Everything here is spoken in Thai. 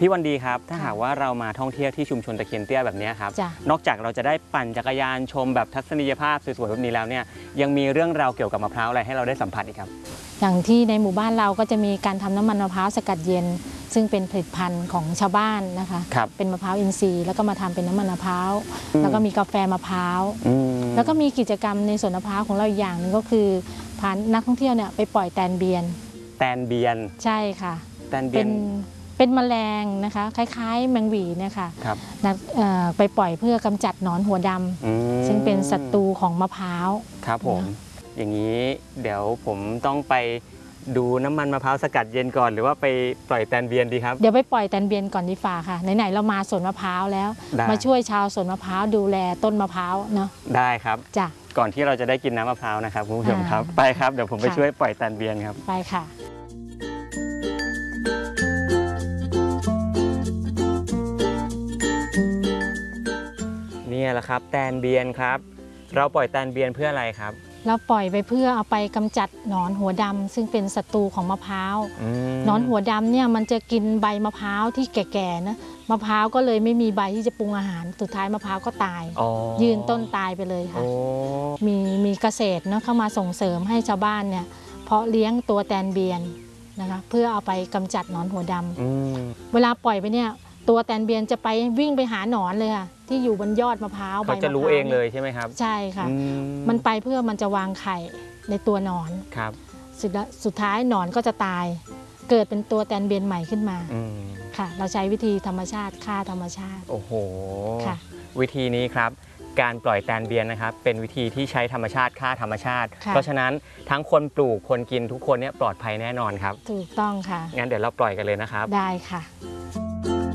พี่วันดีครับถ้าหากว่าเรามาท่องเที่ยวที่ชุมชนตะเคียนเตี้ยแบบนี้ครับนอกจากเราจะได้ปั่นจักรยานชมแบบทัศนียภาพสวยๆแบบนี้แล้วเนี่ยยังมีเรื่องราวเกี่ยวกับมะพร้าวอะไรให้เราได้สัมผัสอีกครับอย่างที่ในหมู่บ้านเราก็จะมีการทำน้ำมันมะพร้าวสกัดเย็นซึ่งเป็นผลิตภัณฑ์ของชาวบ้านนะคะเป็นมะพร้าวอินทรีย์แล้วก็มาทำเป็นน้ำมันมะพร้าวแล้วก็มีกาแฟมะพร้าวแล้วก็มีกิจกรรมในสวนมะพร้าวของเราอีกอย่างหนึ่งก็คือพานักท่องเที่ยวเนี่ยไปปล่อยแตนเบียนใช่ค่ะแตนเบียนเป็นแมลงนะคะคล้ายๆแมงหวีเนี่ยค่ะไปปล่อยเพื่อกำจัดหนอนหัวดำซึ่งเป็นศัตรูของมะพร้าวครับผมอย่างนี้เดี๋ยวผมต้องไปดูน้ำมันมะพร้าวสกัดเย็นก่อนหรือว่าไปปล่อยแตนเบียนดีครับเดี๋ยวไปปล่อยแตนเบียนก่อนดีฝ่าค่ะไหนๆเรามาสวนมะพร้าวแล้วมาช่วยชาวสวนมะพร้าวดูแลต้นมะพร้าวเนาะได้ครับจ้ะก่อนที่เราจะได้กินน้ำมะพร้าวนะครับคุณผู้ชมครับไปครับเดี๋ยวผมไปช่วยปล่อยแตนเบียนครับไปค่ะนี่แหละครับแตนเบียนครับเราปล่อยแตนเบียนเพื่ออะไรครับเราปล่อยไปเพื่อเอาไปกำจัดหนอนหัวดำซึ่งเป็นศัตรูของมะพร้าวหนอนหัวดำเนี่ยมันจะกินใบมะพร้าวที่แก่ๆนะมะพร้าวก็เลยไม่มีใบที่จะปรุงอาหารสุดท้ายมะพร้าวก็ตายยืนต้นตายไปเลยค่ะมีเกษตรเนาะเข้ามาส่งเสริมให้ชาวบ้านเนี่ยเพาะเลี้ยงตัวแตนเบียนนะคะเพื่อเอาไปกำจัดหนอนหัวดำเวลาปล่อยไปเนี่ยตัวแตนเบียนจะไปวิ่งไปหาหนอนเลยค่ะที่อยู่บนยอดมะพร้าวเขาจะรู้เองเลยใช่ไหมครับใช่ค่ะมันไปเพื่อมันจะวางไข่ในตัวหนอนครับสุดท้ายหนอนก็จะตายเกิดเป็นตัวแตนเบียนใหม่ขึ้นมาค่ะเราใช้วิธีธรรมชาติฆ่าธรรมชาติโอ้โหค่ะวิธีนี้ครับการปล่อยแตนเบียนนะครับเป็นวิธีที่ใช้ธรรมชาติฆ่าธรรมชาติเพราะฉะนั้นทั้งคนปลูกคนกินทุกคนเนี่ยปลอดภัยแน่นอนครับถูกต้องค่ะงั้นเดี๋ยวเราปล่อยกันเลยนะครับได้ค่ะ